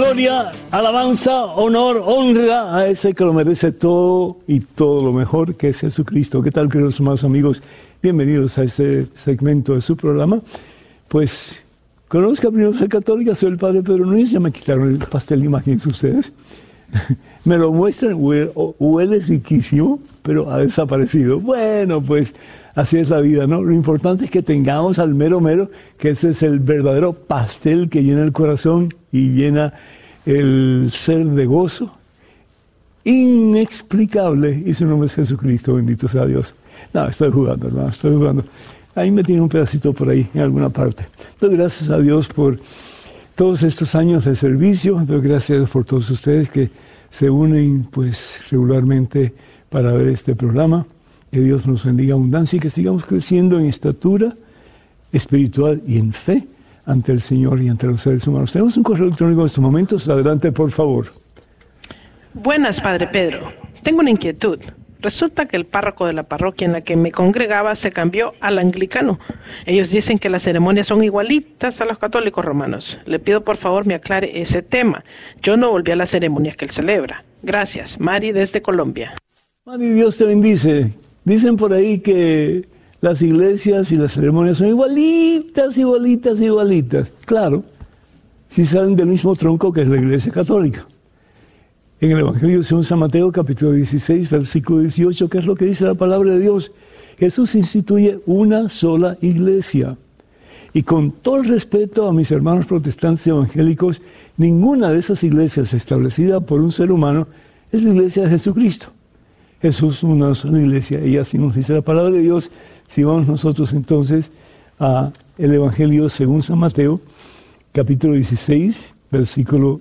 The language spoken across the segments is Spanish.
Gloria, alabanza, honor, honra a ese que lo merece todo y todo lo mejor, que es Jesucristo. ¿Qué tal, queridos hermanos amigos? Bienvenidos a este segmento de su programa. Pues, conozca primero Fe Católica, soy el Padre Pedro Núñez. Ya me quitaron el pastel, imagínense ustedes. Me lo muestran, huele riquísimo, pero ha desaparecido. Bueno, pues así es la vida, ¿no? Lo importante es que tengamos al mero mero, que ese es el verdadero pastel que llena el corazón y llena el ser de gozo inexplicable, y su nombre es Jesucristo, bendito sea Dios. No, estoy jugando, hermano, estoy jugando. Ahí me tiene un pedacito por ahí, en alguna parte. Doy gracias a Dios por todos estos años de servicio. Doy gracias a Dios por todos ustedes que se unen pues regularmente para ver este programa. Que Dios nos bendiga abundancia y que sigamos creciendo en estatura espiritual y en fe ante el Señor y ante los seres humanos. Tenemos un correo electrónico en estos momentos. Adelante, por favor. Buenas, Padre Pedro. Tengo una inquietud. Resulta que el párroco de la parroquia en la que me congregaba se cambió al anglicano. Ellos dicen que las ceremonias son igualitas a los católicos romanos. Le pido por favor me aclare ese tema. Yo no volví a las ceremonias que él celebra. Gracias. Mari desde Colombia. Mari, Dios te bendice. Dicen por ahí que las iglesias y las ceremonias son igualitas, igualitas, igualitas. Claro, si salen del mismo tronco que es la Iglesia Católica. En el Evangelio según San Mateo, capítulo 16, versículo 18, ¿qué es lo que dice la palabra de Dios? Jesús instituye una sola iglesia. Y con todo el respeto a mis hermanos protestantes evangélicos, ninguna de esas iglesias establecida por un ser humano es la iglesia de Jesucristo. Jesús, una sola iglesia, y así nos dice la palabra de Dios. Si vamos nosotros entonces a el Evangelio según San Mateo, capítulo 16, versículo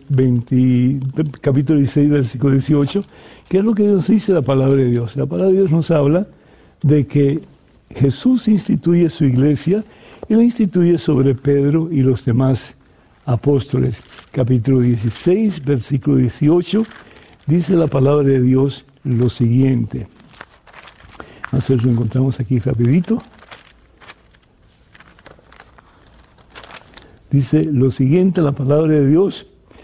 18, ¿qué es lo que nos dice la palabra de Dios? La palabra de Dios nos habla de que Jesús instituye su iglesia y la instituye sobre Pedro y los demás apóstoles. Capítulo 16, versículo 18, dice la palabra de Dios lo siguiente. Nosotros lo encontramos aquí rapidito. Dice lo siguiente la palabra de Dios.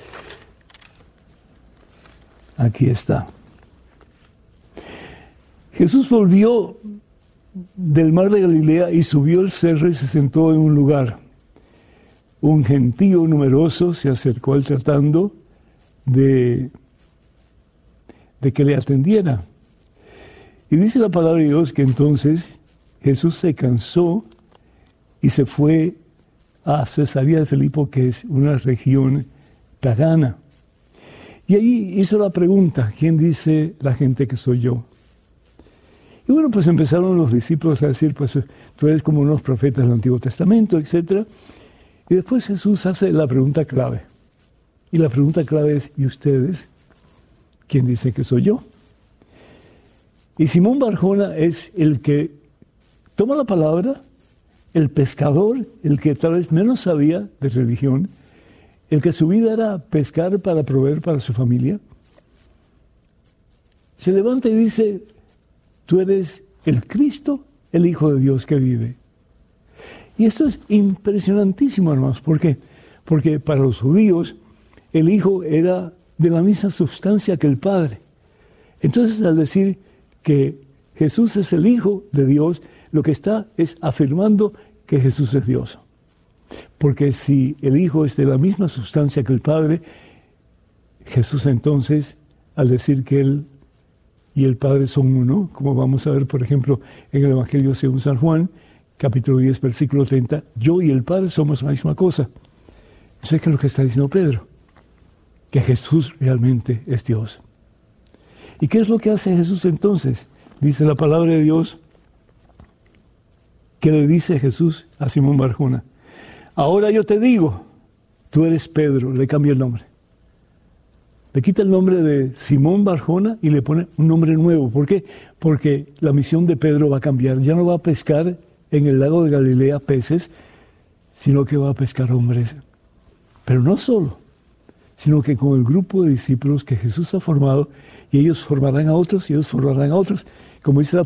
Aquí está. Jesús volvió del mar de Galilea y subió el cerro y se sentó en un lugar. Un gentío numeroso se acercó a él tratando de que le atendiera. Y dice la palabra de Dios que entonces Jesús se cansó y se fue a Cesarea de Filipo, que es una región pagana. Y ahí hizo la pregunta, ¿quién dice la gente que soy yo? Y bueno, pues empezaron los discípulos a decir, pues tú eres como unos profetas del Antiguo Testamento, etc. Y después Jesús hace la pregunta clave. Y la pregunta clave es, ¿y ustedes? ¿Quién dice que soy yo? Y Simón Barjona es el que toma la palabra, el pescador, el que tal vez menos sabía de religión, el que su vida era pescar para proveer para su familia. Se levanta y dice, tú eres el Cristo, el Hijo de Dios que vive. Y esto es impresionantísimo, hermanos. ¿Por qué? Porque para los judíos el Hijo era de la misma sustancia que el Padre. Entonces, al decir que Jesús es el Hijo de Dios, lo que está es afirmando que Jesús es Dios. Porque si el Hijo es de la misma sustancia que el Padre, Jesús entonces, al decir que Él y el Padre son uno, como vamos a ver, por ejemplo, en el Evangelio según San Juan, capítulo 10, versículo 30, yo y el Padre somos la misma cosa. Eso es lo que está diciendo Pedro, que Jesús realmente es Dios. ¿Y qué es lo que hace Jesús entonces? Dice la palabra de Dios, que le dice Jesús a Simón Barjona, ahora yo te digo, tú eres Pedro, le cambia el nombre. Le quita el nombre de Simón Barjona y le pone un nombre nuevo. ¿Por qué? Porque la misión de Pedro va a cambiar. Ya no va a pescar en el lago de Galilea peces, sino que va a pescar hombres. Pero no solo, sino que con el grupo de discípulos que Jesús ha formado, y ellos formarán a otros, y ellos formarán a otros. Como dice la